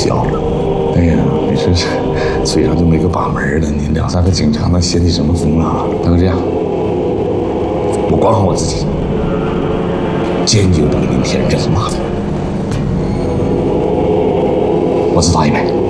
小。哎呀，你说这嘴上就没个把门的，你2、3个警察能掀起什么风浪？大哥这样，我管好我自己，坚决不给您添任何麻烦。我自罚100。